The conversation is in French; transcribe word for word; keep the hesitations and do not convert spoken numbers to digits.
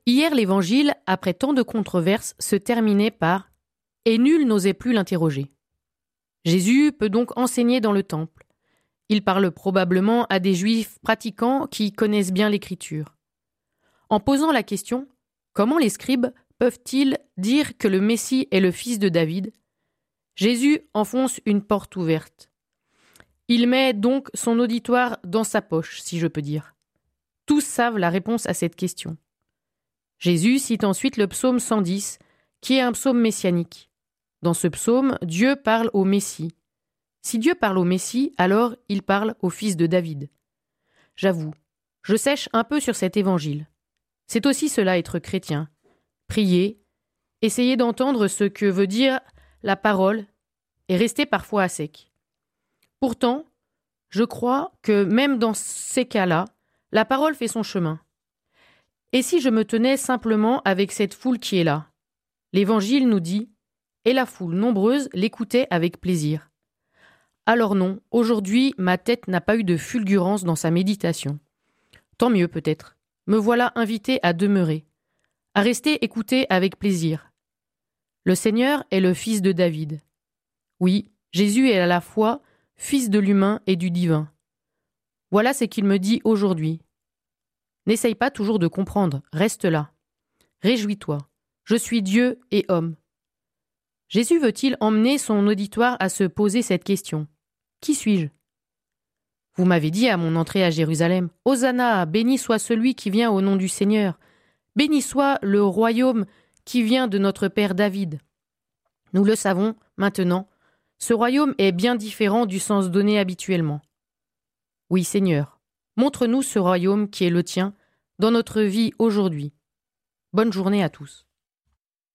Hier, l'Évangile, après tant de controverses, se terminait par « Et nul n'osait plus l'interroger ». Jésus peut donc enseigner dans le temple. Il parle probablement à des Juifs pratiquants qui connaissent bien l'Écriture. En posant la question « Comment les scribes peuvent-ils dire que le Messie est le fils de David ?» Jésus enfonce une porte ouverte. Il met donc son auditoire dans sa poche, si je peux dire. Tous savent la réponse à cette question. Jésus cite ensuite le psaume cent dix, qui est un psaume messianique. Dans ce psaume, Dieu parle au Messie. Si Dieu parle au Messie, alors il parle au fils de David. J'avoue, je sèche un peu sur cet évangile. C'est aussi cela être chrétien. Prier, essayer d'entendre ce que veut dire la parole et rester parfois à sec. Pourtant, je crois que même dans ces cas-là, la parole fait son chemin. Et si je me tenais simplement avec cette foule qui est là? L'Évangile nous dit « Et la foule nombreuse l'écoutait avec plaisir ». Alors non, aujourd'hui, ma tête n'a pas eu de fulgurance dans sa méditation. Tant mieux peut-être. Me voilà invité à demeurer, à rester écouté avec plaisir. Le Seigneur est le fils de David. Oui, Jésus est à la fois fils de l'humain et du divin. Voilà ce qu'il me dit aujourd'hui. N'essaye pas toujours de comprendre, reste là. Réjouis-toi, je suis Dieu et homme. Jésus veut-il emmener son auditoire à se poser cette question? Qui suis-je? Vous m'avez dit à mon entrée à Jérusalem, « Hosanna, béni soit celui qui vient au nom du Seigneur. Béni soit le royaume qui vient de notre père David. » Nous le savons maintenant, ce royaume est bien différent du sens donné habituellement. Oui, Seigneur, montre-nous ce royaume qui est le tien dans notre vie aujourd'hui. Bonne journée à tous.